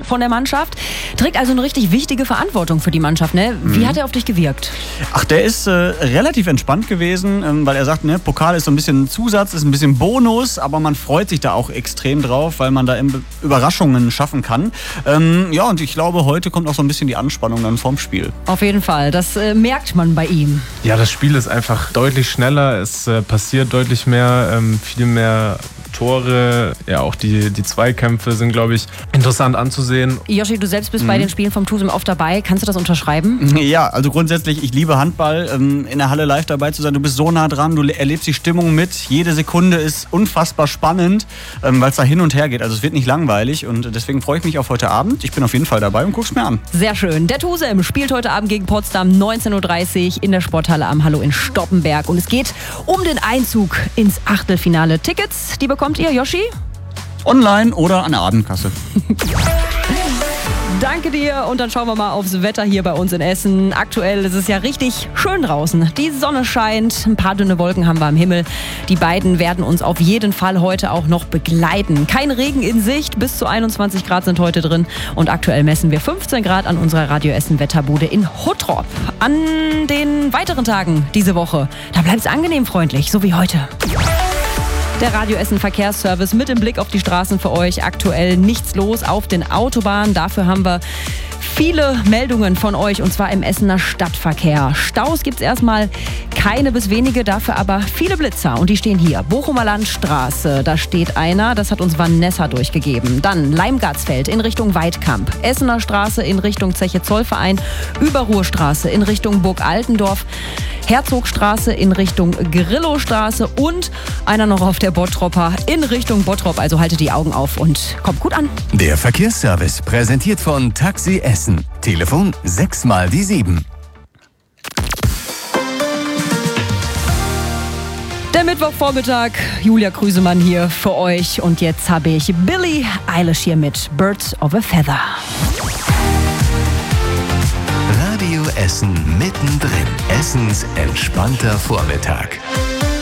von der Mannschaft. Trägt also eine richtig wichtige Verantwortung für die Mannschaft, ne? Wie hat er auf dich gewirkt? Ach, der ist relativ entspannt gewesen, weil er sagt, ne, Pokal ist so ein bisschen Zusatz, ist ein bisschen Bonus, aber man freut sich da auch extrem drauf, weil man da Überraschungen schaffen kann. Ja, und ich glaube, heute kommt auch so ein bisschen die Anspannung dann vorm Spiel. Auf jeden Fall, das merkt man bei ihm. Ja, das Spiel ist einfach deutlich schneller, es passiert deutlich mehr, viel mehr Tore, ja auch die Zweikämpfe sind, glaube ich, interessant anzusehen. Joshi, du selbst bist bei den Spielen vom TuSim oft dabei, kannst du das unterschreiben? Ja, also grundsätzlich, ich liebe Handball, in der Halle live dabei zu sein, du bist so nah dran, du erlebst die Stimmung mit, jede Sekunde ist unfassbar spannend, weil es da hin und her geht, also es wird nicht langweilig und deswegen freue ich mich auf heute Abend, ich bin auf jeden Fall dabei und guck's mir an. Sehr schön, der TuSim spielt heute Abend gegen Potsdam 19.30 Uhr in der Sporthalle am Hallo in Stoppenberg und es geht um den Einzug ins Achtelfinale. Tickets, die bekommt ihr, Joshi? Online oder an der Abendkasse. Danke dir und dann schauen wir mal aufs Wetter hier bei uns in Essen. Aktuell ist es ja richtig schön draußen. Die Sonne scheint, ein paar dünne Wolken haben wir am Himmel. Die beiden werden uns auf jeden Fall heute auch noch begleiten. Kein Regen in Sicht, bis zu 21 Grad sind heute drin. Und aktuell messen wir 15 Grad an unserer Radio Essen Wetterbude in Hottrop. An den weiteren Tagen diese Woche, da bleibt es angenehm freundlich, so wie heute. Der Radio Essen Verkehrsservice mit dem Blick auf die Straßen für euch. Aktuell nichts los auf den Autobahnen. Dafür haben wir viele Meldungen von euch und zwar im Essener Stadtverkehr. Staus gibt es erstmal keine bis wenige, dafür aber viele Blitzer und die stehen hier. Bochumer Landstraße, da steht einer, das hat uns Vanessa durchgegeben. Dann Leimgartsfeld in Richtung Weidkamp, Essener Straße in Richtung Zeche Zollverein, Überruhrstraße in Richtung Burg Altendorf, Herzogstraße in Richtung Grillostraße und einer noch auf der Bottropper in Richtung Bottrop. Also haltet die Augen auf und kommt gut an. Der Verkehrsservice präsentiert von Taxi Essen. Telefon 6x7. Der Mittwochvormittag, Julia Krüsemann hier für euch. Und jetzt habe ich Billie Eilish hier mit Birds of a Feather. Radio Essen mittendrin. Essens entspannter Vormittag.